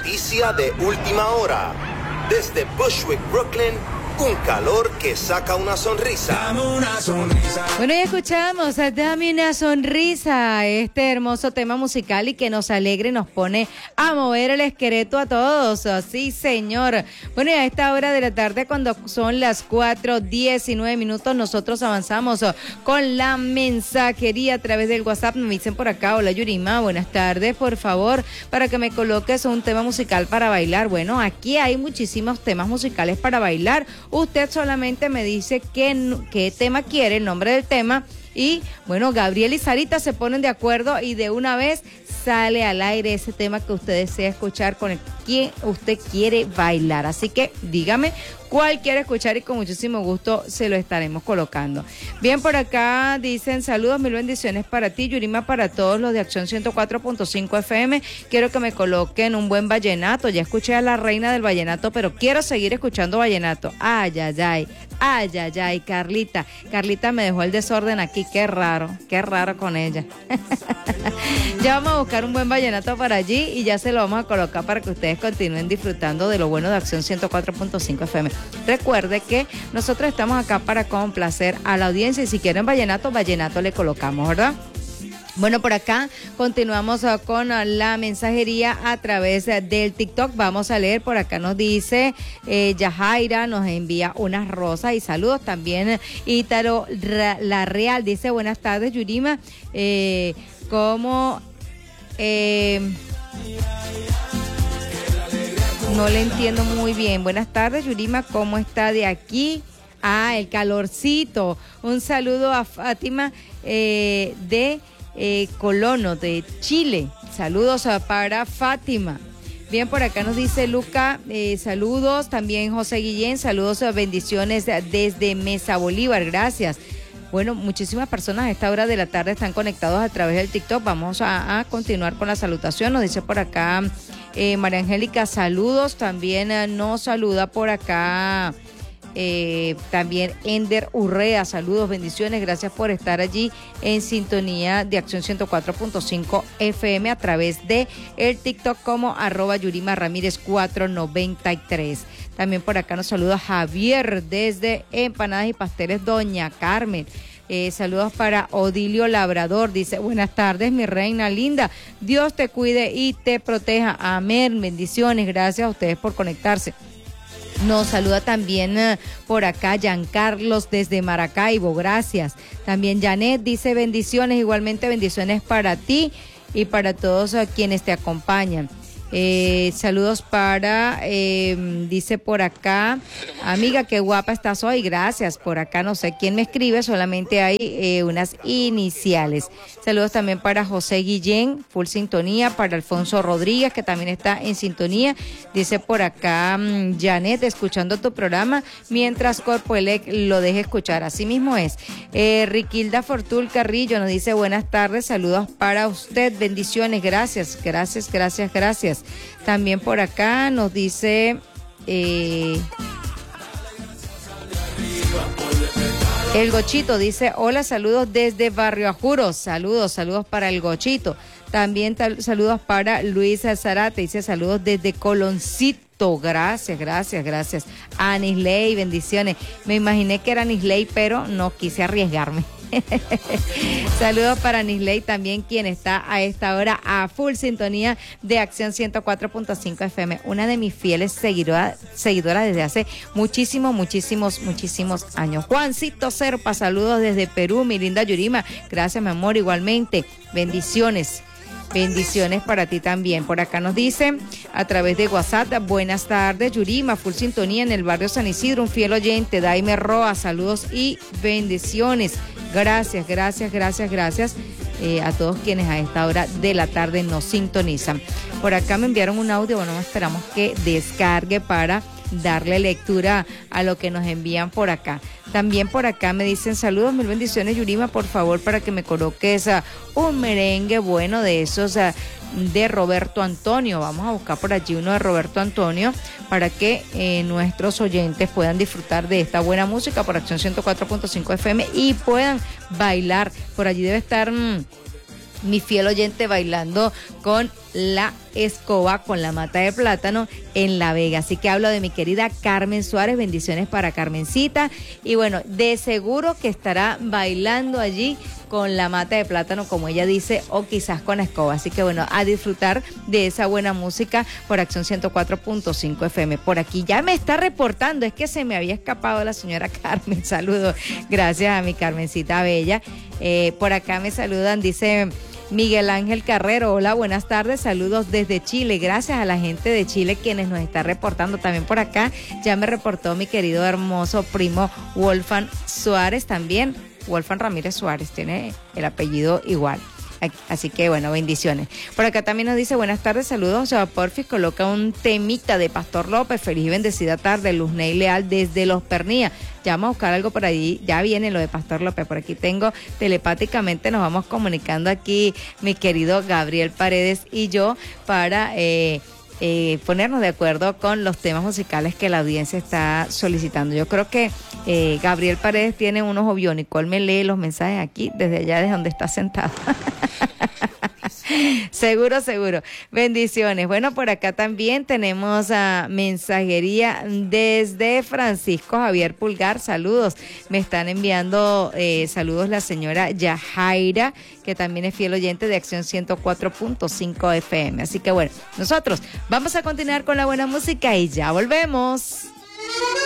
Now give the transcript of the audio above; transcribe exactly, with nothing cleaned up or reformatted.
noticia de última hora. Desde Bushwick, Brooklyn, un calor que saca una sonrisa. Dame una sonrisa. Bueno, ya escuchamos a Dame una sonrisa, este hermoso tema musical y que nos alegra y nos pone a mover el esqueleto a todos. Sí, señor. Bueno, y a esta hora de la tarde, cuando son las cuatro diecinueve minutos, nosotros avanzamos con la mensajería a través del WhatsApp. Me dicen por acá, hola Yurima, buenas tardes, por favor, para que me coloques un tema musical para bailar. Bueno, aquí hay muchísimos temas musicales para bailar. Usted solamente me dice qué, qué tema quiere, el nombre del tema, y bueno, Gabriel y Sarita se ponen de acuerdo y de una vez sale al aire ese tema que usted desea escuchar, con el que usted quiere bailar. Así que dígame cuál quiere escuchar y con muchísimo gusto se lo estaremos colocando. Bien, por acá dicen saludos, mil bendiciones para ti, Yurima, para todos los de Acción ciento cuatro punto cinco F M. Quiero que me coloquen un buen vallenato. Ya escuché a la reina del vallenato, pero quiero seguir escuchando vallenato. Ay, ay, ay, ay, ay, ay, Carlita. Carlita me dejó el desorden aquí, qué raro, qué raro con ella. Ya vamos a buscar un buen vallenato para allí y ya se lo vamos a colocar para que ustedes continúen disfrutando de lo bueno de Acción ciento cuatro punto cinco F M. Recuerde que nosotros estamos acá para complacer a la audiencia y si quieren vallenato, vallenato le colocamos, ¿verdad? Bueno, por acá continuamos uh, con uh, la mensajería a través uh, del TikTok. Vamos a leer, por acá nos dice eh, Yajaira, nos envía unas rosas y saludos. También Ítalo Ra- La Real dice, buenas tardes Yurima, eh, ¿cómo? Eh, no le entiendo muy bien. Buenas tardes Yurima, ¿cómo está de aquí? Ah, el calorcito. Un saludo a Fátima eh, de... Eh, Colono de Chile, saludos a, para Fátima. Bien, por acá nos dice Luca, eh, saludos, también José Guillén, saludos, bendiciones desde Mesa Bolívar, gracias. Bueno, muchísimas personas a esta hora de la tarde están conectados a través del TikTok. Vamos a, a continuar con la salutación. Nos dice por acá eh, María Angélica, saludos, también eh, nos saluda por acá Eh, también Ender Urrea, saludos, bendiciones, gracias por estar allí en sintonía de Acción ciento cuatro punto cinco F M a través de el TikTok como arroba Yurima Ramírez cuatrocientos noventa y tres. También por acá nos saluda Javier desde Empanadas y Pasteles Doña Carmen. Eh, saludos para Odilio Labrador, dice, buenas tardes mi reina linda, Dios te cuide y te proteja, amén, bendiciones, gracias a ustedes por conectarse. Nos saluda también uh, por acá Giancarlos desde Maracaibo, gracias. También Janet dice bendiciones, igualmente bendiciones para ti y para todos uh, quienes te acompañan. Eh, saludos para, eh, dice por acá, amiga, qué guapa estás hoy, gracias. Por acá no sé quién me escribe, solamente hay eh, unas iniciales. Saludos también para José Guillén, full sintonía, para Alfonso Rodríguez, que también está en sintonía. Dice por acá, um, Janet, escuchando tu programa, mientras Corpoelec lo deje escuchar, así mismo es. Eh, Riquilda Fortul Carrillo nos dice buenas tardes, saludos para usted, bendiciones, gracias, gracias, gracias, gracias. También por acá nos dice eh, el Gochito, dice hola, saludos desde Barrio Ajuro, saludos, saludos para el Gochito. También tal, saludos para Luisa Zarate, dice saludos desde Coloncito, gracias, gracias, gracias. Anisley, bendiciones. Me imaginé que era Anisley, pero no quise arriesgarme. Saludos para Nisley también, quien está a esta hora a full sintonía de Acción ciento cuatro punto cinco F M, una de mis fieles seguidoras seguidora desde hace muchísimos, muchísimos, muchísimos años. Juancito Serpa, saludos desde Perú, mi linda Yurima, gracias mi amor, igualmente, bendiciones. Bendiciones para ti también. Por acá nos dicen a través de WhatsApp, buenas tardes Yurima, full sintonía en el barrio San Isidro, un fiel oyente, Daime Roa, saludos y bendiciones. Gracias, gracias, gracias, gracias eh, a todos quienes a esta hora de la tarde nos sintonizan. Por acá me enviaron un audio, bueno, esperamos que descargue para darle lectura a lo que nos envían por acá. También por acá me dicen saludos, mil bendiciones Yurima, por favor para que me coloques uh, un merengue bueno de esos uh, de Roberto Antonio. Vamos a buscar por allí uno de Roberto Antonio para que eh, nuestros oyentes puedan disfrutar de esta buena música por Acción ciento cuatro punto cinco F M y puedan bailar. Por allí debe estar mmm, mi fiel oyente bailando con la escoba, con la mata de plátano en La Vega. Así que hablo de mi querida Carmen Suárez, bendiciones para Carmencita. Y bueno, de seguro que estará bailando allí con la mata de plátano, como ella dice, o quizás con la escoba. Así que bueno, a disfrutar de esa buena música por Acción ciento cuatro punto cinco F M. Por aquí ya me está reportando, es que se me había escapado la señora Carmen. Saludos, gracias a mi Carmencita Bella. Eh, por acá me saludan, dice Miguel Ángel Carrero, hola, buenas tardes, saludos desde Chile, gracias a la gente de Chile quienes nos está reportando. También por acá ya me reportó mi querido hermoso primo Wolfan Suárez, también Wolfan Ramírez Suárez, tiene el apellido igual. Así que bueno, bendiciones. Por acá también nos dice, buenas tardes, saludos. José Porfis coloca un temita de Pastor López, feliz y bendecida tarde, Luz Ney Leal desde Los Pernía. Ya vamos a buscar algo por ahí, ya viene lo de Pastor López, por aquí tengo telepáticamente, nos vamos comunicando aquí mi querido Gabriel Paredes y yo para eh, eh, ponernos de acuerdo con los temas musicales que la audiencia está solicitando. Yo creo que eh, Gabriel Paredes tiene un ojo biónico, él me lee los mensajes aquí desde allá, desde donde está sentado. Seguro, seguro. Bendiciones. Bueno, por acá también tenemos a mensajería desde Francisco Javier Pulgar. Saludos. Me están enviando eh, saludos la señora Yajaira, que también es fiel oyente de Acción ciento cuatro punto cinco F M. Así que bueno, nosotros vamos a continuar con la buena música y ya volvemos.